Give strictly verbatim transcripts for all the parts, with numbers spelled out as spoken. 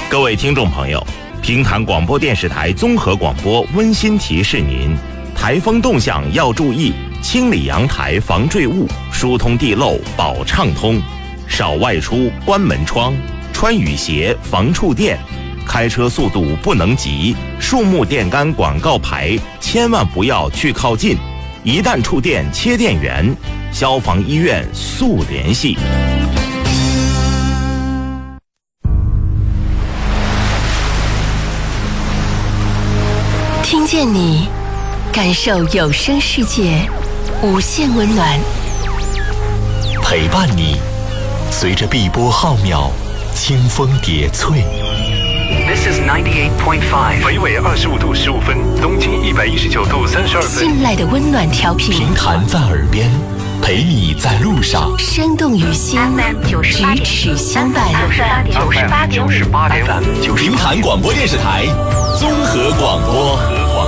各位听众朋友，平潭广播电视台综合广播温馨提示您：台风动向要注意，清理阳台防坠物，疏通地漏保畅通，少外出关门窗，穿雨鞋防触电，开车速度不能急，树木电杆广告牌千万不要去靠近，一旦触电切电源，消防医院速联系。 听见你，感受有声世界无限温暖， 陪伴你，随着碧波浩渺，清风叠翠。 This is ninety-eight point five， 北纬二十五度十五分，东经一百一十九度三十二分。 信赖的温暖调频， 平潭在耳边，陪你在路上， 生动于心，咫尺相伴。 九十八点五，九十八点五， 平潭广播电视台综合广播。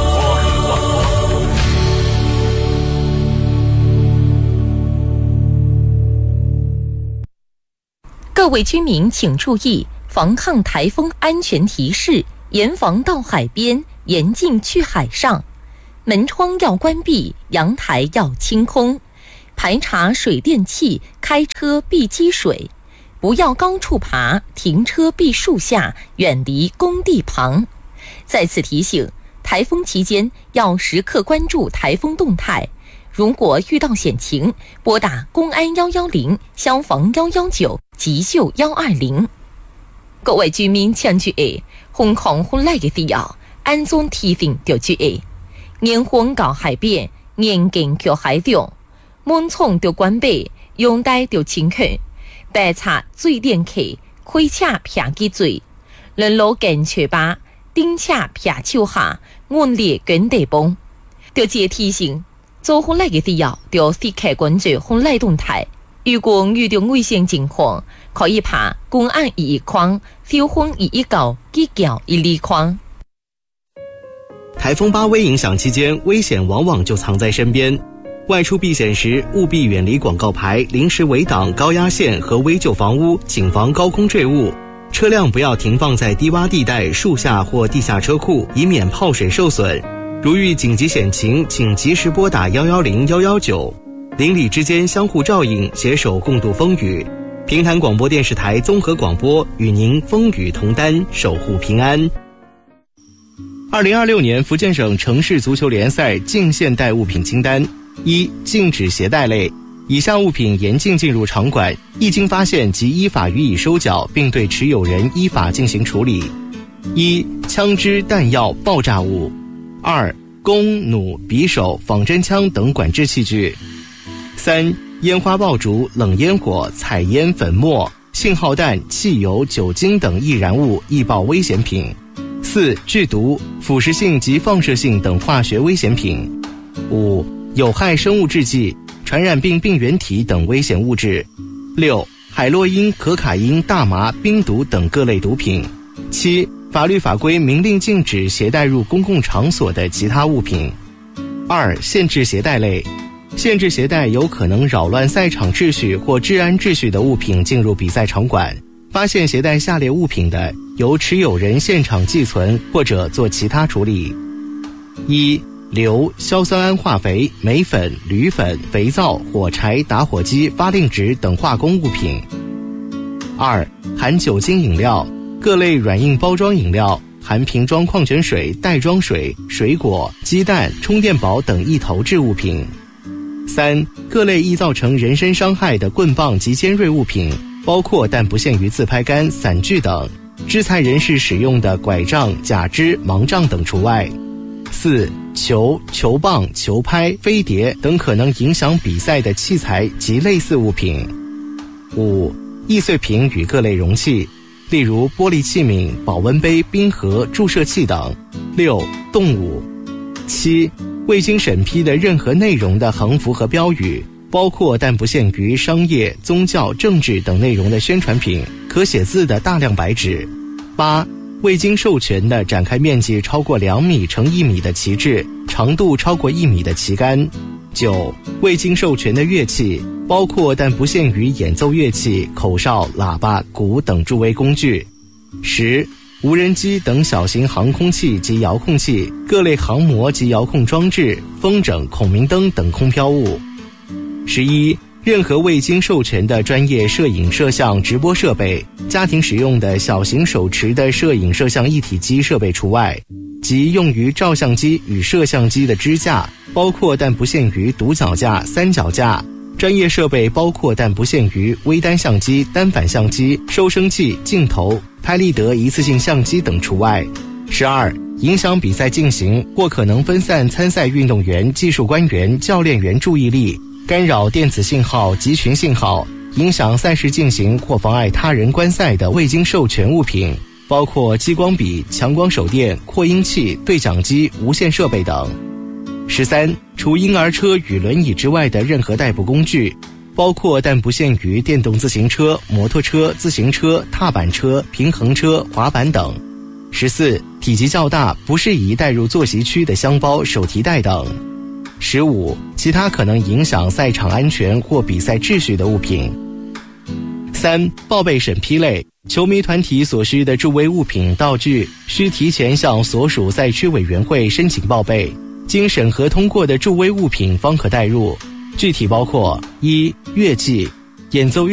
各位居民请注意，防抗台风安全提示：严防到海边，严禁去海上。门窗要关闭，阳台要清空。排查水电气，开车避积水。不要高处爬，停车避树下，远离工地旁。再次提醒，台风期间要时刻关注台风动态。如果遇到险情，拨打公安一一零、消防一一九、急救一二零。各位居民请注意，风狂风来嘅時候，安全提醒要注意。嚴防到海邊，嚴禁去海中。門窗要關閉，陽台要清空。排查水電氣，開車撇機嘴。輪路跟車吧，頂車撇手下，按列跟地崩。要記提醒。做風來嘅時候，要時刻關注風來動態。如果遇到危險情況，可以爬公安一一框、消防一一九、急救一二框。 台风巴威影响期間，危險往往就藏在身邊。外出避險時，務必遠離廣告牌、臨時圍擋、高壓線和危舊房屋，謹防高空墜物。車輛不要停放在低洼地帶、樹下或地下車庫，以免泡水受損。如遇緊急險情，請及時撥打一一零、一一九。鄰里之間相互照應，攜手共度風雨。平潭廣播電視台綜合廣播與您風雨同擔，守護平安。二零二六年福建省城市足球聯賽禁限帶物品清單：一、禁止攜帶類，以下物品嚴禁進入場館，一經發現即依法予以收繳，並對持有人依法進行處理。一、槍支、彈藥、爆炸物；二、弓、弩、匕首、仿真槍等管制器具；三、煙花爆竹、冷煙火、彩煙、粉末、信號彈、汽油、酒精等易燃物、易爆危險品；四、劇毒、腐蝕性及放射性等化學危險品；五、有害生物製劑、傳染病病原體等危險物質；六、海洛因、可卡因、大麻、冰毒等各類毒品；七、法律法規明令禁止攜帶入公共場所的其他物品。二、限制攜帶類，限制攜帶有可能擾亂賽場秩序或治安秩序的物品進入比賽場館，發現攜帶下列物品的，由持有人現場寄存或者做其他處理。一、硫、硝酸铵化肥、鎂粉、鋁粉、肥皂、火柴、打火機、發令紙等化工物品。二、含酒精飲料，各類軟硬包裝飲料，含瓶裝礦泉水、袋裝水、水果、雞蛋、充電寶等易投擲物品。三、各類易造成人身傷害的棍棒及尖銳物品，包括但不限於自拍杆、傘具等，肢殘人士使用的拐杖、假肢、盲杖等除外。四、球、球棒、球拍、飛碟等可能影響比賽的器材及類似物品。五、易碎品與各類容器，例如玻璃器皿、保溫杯、冰盒、注射器等。六、動物。七、未經審批的任何內容的橫幅和標語，包括但不限於商業、宗教、政治等內容的宣傳品，可寫字的大量白紙。八、未經授權的展開面積超過兩米乘一米的旗幟，長度超過一米的旗杆。九、未經授權的樂器，包括但不限於演奏樂器、口哨、喇叭、鼓等助威工具。十、 无人机等小型航空器及遥控器、各类航模及遥控装置、风筝、孔明灯等空飘物。十一、任何未经授权的专业摄影摄像直播设备、家庭使用的小型手持的摄影摄像一体机设备除外，及用于照相机与摄像机的支架，包括但不限于独脚架、三脚架。专业设备包括但不限于微单相机、单反相机、收声器、镜头、拍立得一次性相机等除外。十二、影响比赛进行或可能分散参赛运动员、技术官员、教练员注意力，干扰电子信号、集群信号，影响赛事进行或妨碍他人观赛的未经授权物品，包括激光笔、强光手电、扩音器、对讲机、无线设备等。十三、除婴儿车与轮椅之外的任何代步工具，包括但不限于电动自行车、摩托车、自行车、踏板车、平衡车、滑板等。十四、体积较大，不适宜带入坐席区的箱包、手提袋等。十五、其他可能影响赛场安全或比赛秩序的物品。三、报备审批类，球迷团体所需的助威物品道具，需提前向所属赛区委员会申请报备，经审核通过的助威物品方可带入，具体包括：一、乐器，演奏